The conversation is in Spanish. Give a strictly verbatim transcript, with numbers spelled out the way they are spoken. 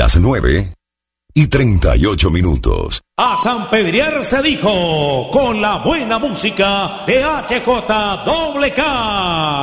las nueve y treinta y ocho minutos. A San Pedriar se dijo, con la buena música de H J K K.